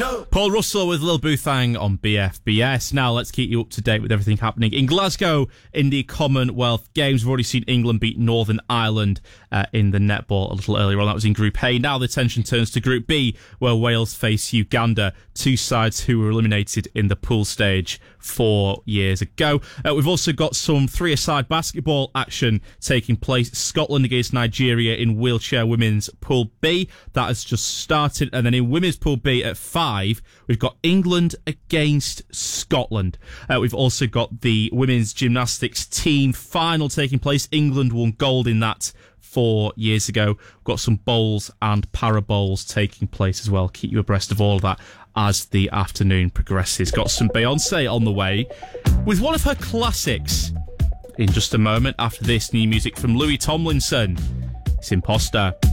Paul Russell with Lil Boothang on BFBS. Now let's keep you up to date with everything happening in Glasgow in the Commonwealth Games. We've already seen England beat Northern Ireland in the netball a little earlier on. That was in Group A. Now the attention turns to Group B, where Wales face Uganda, two sides who were eliminated in the pool stage 4 years ago. We've also got some three-a-side basketball action taking place. Scotland against Nigeria in wheelchair women's Pool B. That has just started. And then in women's Pool B at 5, we've got England against Scotland. We've also got the women's gymnastics team final taking place. England won gold in that 4 years ago. We've got some bowls and para bowls taking place as well. Keep you abreast of all of that as the afternoon progresses. Got some Beyonce on the way with one of her classics in just a moment. After this, new music from Louis Tomlinson. It's Imposter.